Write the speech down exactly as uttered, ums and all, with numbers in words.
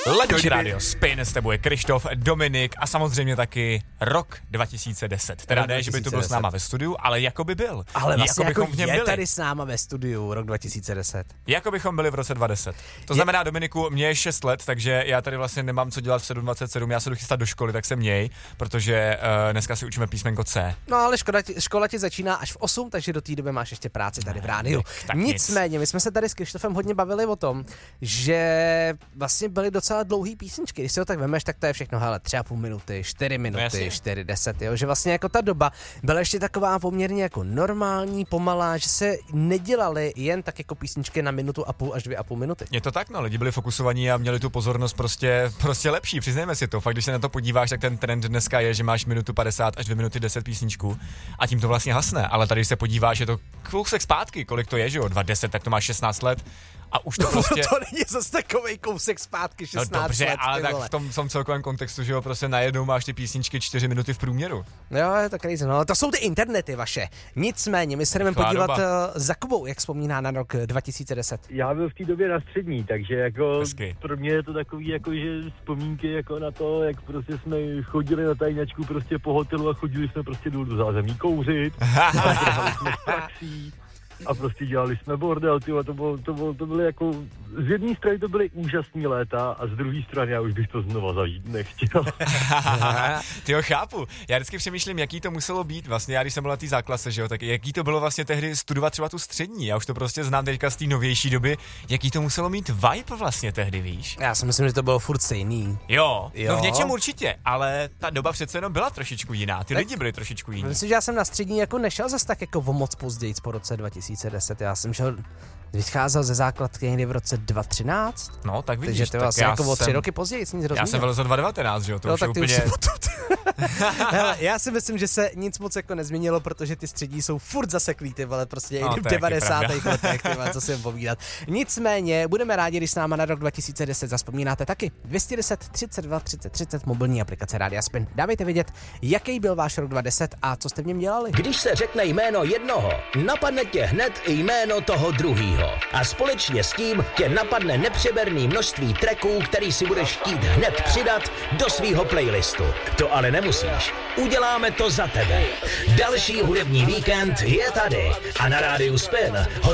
Laďoš Radio Spin, s tebou je Krištof, Dominik a samozřejmě taky rok dva tisíce deset. Teda ne, že by to byl s náma ve studiu, ale jako by byl. Ale vlastně jako, jako v něm je byli. tady s náma ve studiu rok dva tisíce deset. Jako bychom byli v roce dva tisíce deset. To je... znamená, Dominiku, mě je šest let, takže já tady vlastně nemám co dělat v sedm dvacet sedm, já se jdu chystat do školy, tak se měj, protože uh, dneska si učíme písmenko C. No ale škoda ti, škola ti začíná až v osm, takže do té doby máš ještě práci tady v rádiu. Tak Nicméně, my jsme se tady s Krištofem hodně bavili o tom, že vlastně byly docela dlouhý písničky. Když si ho tak vemeš, tak to je všechno, hele, tři a půl minuty, čtyři minuty, čtyři, deset, jo, že vlastně jako ta doba byla ještě taková poměrně jako normální, pomalá, že se nedělaly jen tak jako písničky na minutu a půl až dvě a půl minuty. Je to tak, no, lidi byli fokusovaní a měli tu pozornost prostě, prostě lepší, přiznejme si to. Fakt, když se na to podíváš, tak ten trend dneska je, že máš minutu padesát až dvě minuty deset písničků a tím to vlastně hasne. Ale tady, když se podíváš, je to kousek zpátky, kolik to je, že jo, dva deset, tak to máš šestnáct let. A už to prostě... No, to není zase takovej kousek zpátky, šestnáct no dobře, let, ale tak v tom, v tom celkovém kontextu, že jo, prostě najednou máš ty písničky čtyři minuty v průměru. Jo, je to crazy, no, to jsou ty internety vaše. Nicméně, my se jdeme podívat doba. za Kubou, jak vzpomíná na rok dva tisíce deset. Já byl v té době na střední, takže jako Hezky. Pro mě je to takový, jako že vzpomínky jako na to, jak prostě jsme chodili na tajňačku prostě po hotelu a chodili jsme prostě dolů do zázemí kouřit. A jsme v praxí. A prostě dělali jsme bordel, tyjo, to, bylo, to, bylo, to byly jako, z jedné strany to byly úžasný léta a z druhé strany já už bych to znova zažít nechtěl. Tyjo, chápu. Já vždycky přemýšlím, jaký to muselo být vlastně, já když jsem byl na té záklase, že jo, tak jaký to bylo vlastně tehdy studovat třeba tu střední, já už to prostě znám teďka z té novější doby, jaký to muselo mít vibe vlastně tehdy, víš? Já si myslím, že to bylo furt stejný. Jo, jo. No v něčem určitě, ale ta doba přece jenom byla trošičku jiná, ty tak lidi byli trošičku jiní. Myslím, že já jsem na střední jako nešel zase tak jako o moc později po roce dva tisíce deset, já jsem šel, vycházel ze základky někdy v roce dva tisíce třináct. No, tak vidíš. Takže to je vlastně jako o tři jsem, roky později, nic rozumím. Já jsem byl za dva tisíce devatenáct, že jo, to jo, už tak je úplně... Hele, já si myslím, že se nic moc jako nezměnilo, protože ty střední jsou furt zaseklí, ty vole, prostě no, i v devadesátých letech, ty vole, co si jim povídat. Nicméně, budeme rádi, když s náma na rok dva tisíce deset zaspomínáte taky. dvě stě deset třicet dva třicet třicet, mobilní aplikace Rádia Spin. Dávejte vědět, jaký byl váš rok dva tisíce deset a co jste v něm dělali. Když se řekne jméno jednoho, napadne tě hned i jméno toho druhýho. A společně s tím tě napadne nepřeberný množství tracků, který si budeš chtít hned přidat do svýho playlistu. To ale nemusíš. Uděláme to za tebe. Další hudební víkend je tady a na Rádiu Spin ho